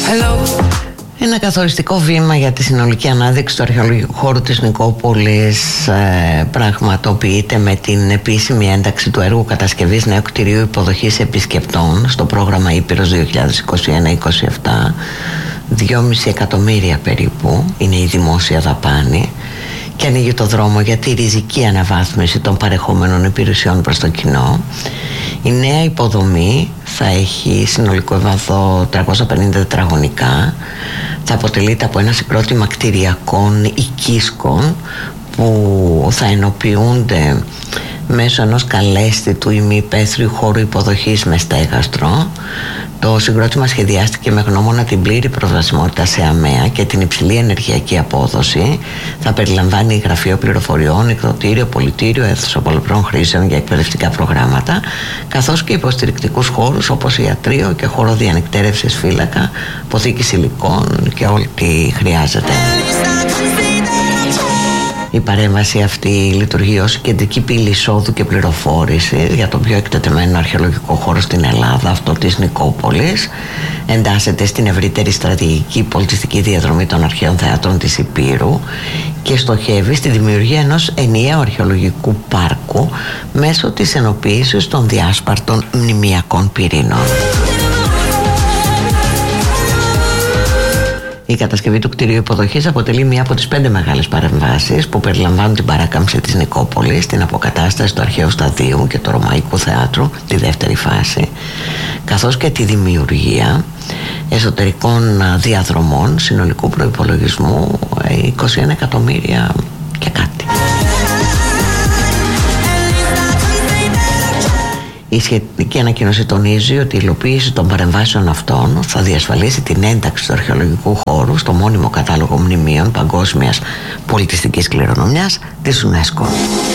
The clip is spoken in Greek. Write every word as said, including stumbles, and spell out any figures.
Hello. Ένα καθοριστικό βήμα για τη συνολική ανάδειξη του αρχαιολογικού χώρου της Νικόπολης ε, πραγματοποιείται με την επίσημη ένταξη του έργου κατασκευής νέου κτηρίου υποδοχής επισκεπτών στο πρόγραμμα Ήπειρος δύο χιλιάδες είκοσι ένα είκοσι επτά. δυόμισι εκατομμύρια περίπου είναι η δημόσια δαπάνη και ανοίγει το δρόμο για τη ριζική αναβάθμιση των παρεχόμενων υπηρεσιών προς το κοινό. Η νέα υποδομή θα έχει συνολικό ευαδό τριακόσια πενήντα τετραγωνικά. Θα αποτελείται από ένα συγκρότημα κτηριακών οικίσκων που θα ενοποιούνται μέσω ενός καλέσθητου ημιυπαίθριου χώρου υποδοχής με στέγαστρο. Το συγκρότημα σχεδιάστηκε με γνώμονα την πλήρη προσβασιμότητα σε ΑΜΕΑ και την υψηλή ενεργειακή απόδοση. Θα περιλαμβάνει γραφείο πληροφοριών, εκδοτήριο, πολιτήριο, αίθουσα πολλαπλών χρήσεων για εκπαιδευτικά προγράμματα, καθώς και υποστηρικτικούς χώρους όπως ιατρείο και χώρο διανυκτέρευσης φύλακα, αποθήκη υλικών και ό,τι χρειάζεται. Η παρέμβαση αυτή λειτουργεί ως κεντρική πύλη εισόδου και πληροφόρηση για τον πιο εκτεταμένο αρχαιολογικό χώρο στην Ελλάδα, αυτό της Νικόπολης. Εντάσσεται στην ευρύτερη στρατηγική πολιτιστική διαδρομή των αρχαίων θεάτρων της Υπήρου και στοχεύει στη δημιουργία ενός ενιαίου αρχαιολογικού πάρκου μέσω της ενοποίησης των διάσπαρτων μνημειακών πυρήνων. Η κατασκευή του κτηρίου υποδοχής αποτελεί μία από τις πέντε μεγάλες παρεμβάσεις που περιλαμβάνουν την παράκαμψη της Νικόπολης, την αποκατάσταση του αρχαίου σταδίου και του ρωμαϊκού θεάτρου, τη δεύτερη φάση, καθώς και τη δημιουργία εσωτερικών διαδρομών συνολικού προϋπολογισμού είκοσι ένα εκατομμύρια και κάτι. Η σχετική ανακοίνωση τονίζει ότι η υλοποίηση των παρεμβάσεων αυτών θα διασφαλίσει την ένταξη του αρχαιολογικού χώρου στο μόνιμο κατάλογο μνημείων παγκόσμιας πολιτιστικής κληρονομιάς της UNESCO.